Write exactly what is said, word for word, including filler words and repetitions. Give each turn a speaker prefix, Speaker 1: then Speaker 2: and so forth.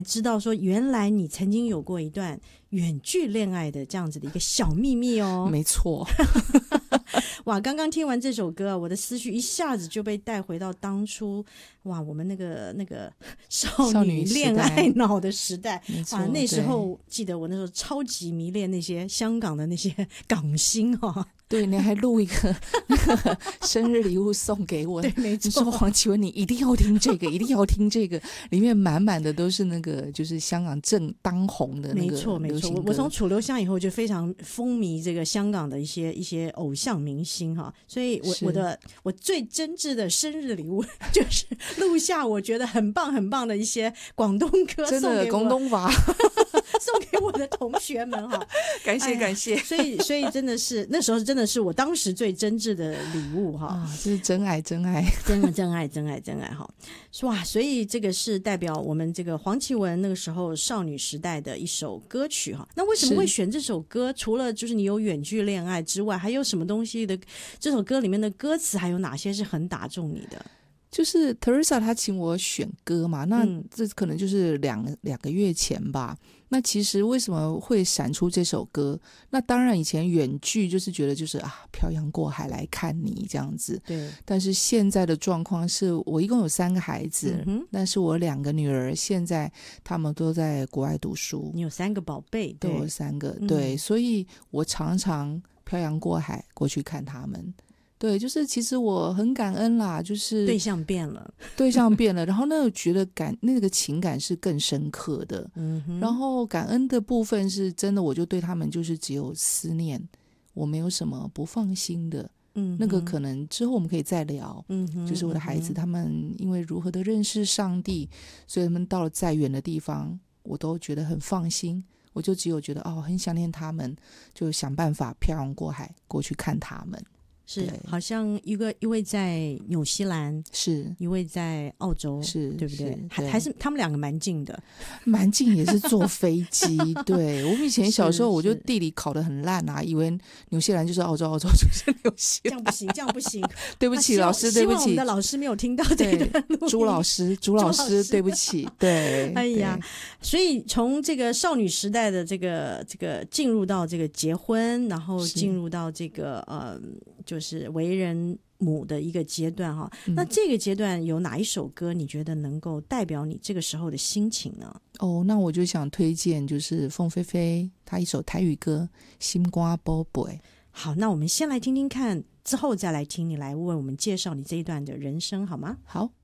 Speaker 1: 知道说原来你曾经有过一段远距恋爱的这样子的一个小秘密哦。
Speaker 2: 没错。
Speaker 1: 哇，刚刚听完这首歌，我的思绪一下子就被带回到当初哇我们那个那个少女恋爱脑的时代。哇，那时候记得我那时候超级迷恋那些香港的那些港星哦。
Speaker 2: 对，你还录一个那个生日礼物送给我。
Speaker 1: 对，没错。
Speaker 2: 你说黄绮雯，你一定要听这个，一定要听这个，里面满满的都是那个就是香港正当红的那个流行歌。
Speaker 1: 没错没错，我从楚留香以后就非常风靡这个香港的一些一些偶像明星哈，所以我我的我最真挚的生日礼物就是录下我觉得很棒很棒的一些广东歌，
Speaker 2: 真的广东话
Speaker 1: 送给我的同学们哈。
Speaker 2: 感谢感谢。
Speaker 1: 所以所以真的是那时候真的是我当时最真挚的礼物哈。
Speaker 2: 啊，这是真爱真爱，
Speaker 1: 真的真爱真爱真爱哈。哇，所以这个是代表我们这个黄绮雯那个时候少女时代的一首歌曲哈。那为什么会选这首歌？除了就是你有远距恋爱之外，还有什么东西的？这首歌里面的歌词还有哪些是很打中你的？
Speaker 2: 就是 Teresa 她请我选歌嘛，那这可能就是两两个月前吧。那其实为什么会闪出这首歌？那当然以前远距就是觉得就是啊，漂洋过海来看你这样子。
Speaker 1: 对。
Speaker 2: 但是现在的状况是我一共有三个孩子，嗯、但是我两个女儿现在他们都在国外读书。
Speaker 1: 你有三个宝贝？对，
Speaker 2: 对，我三个、嗯、对，所以我常常漂洋过海过去看他们。对，就是其实我很感恩啦，就是
Speaker 1: 对象变了，
Speaker 2: 对象变了，然后那个觉得感那个情感是更深刻的，
Speaker 1: 嗯哼，
Speaker 2: 然后感恩的部分是真的，我就对他们就是只有思念，我没有什么不放心的，嗯，那个可能之后我们可以再聊，嗯哼，就是我的孩子、嗯、他们因为如何的认识上帝，所以他们到了再远的地方，我都觉得很放心。我就只有觉得哦，很想念他们，就想办法漂洋过海过去看他们。
Speaker 1: 是，好像一个一位在纽西兰，
Speaker 2: 是
Speaker 1: 一位在澳洲，
Speaker 2: 是，
Speaker 1: 对不对？
Speaker 2: 对，
Speaker 1: 还还是他们两个蛮近的，
Speaker 2: 蛮近，也是坐飞机。对，我们以前小时候，我就地理考得很烂啊，以为纽西兰就是澳洲，澳洲就是纽西兰，
Speaker 1: 这样不行，这样不行。
Speaker 2: 对不起，老师，对不起，
Speaker 1: 希望我们的老师没有听到这段录音。
Speaker 2: 朱老师，朱老师，对不起，对。
Speaker 1: 哎呀，所以从这个少女时代的这个这个进入到这个结婚，然后进入到这个呃。就是为人母的一个阶段哈、嗯，那这个阶段有哪一首歌你觉得能够代表你这个时候的心情呢？
Speaker 2: 哦，那我就想推荐就是凤飞飞她一首台语歌《心肝宝贝》。
Speaker 1: 好，那我们先来听听看，之后再来听你来为我们介绍你这一段的人生好吗？
Speaker 2: 好。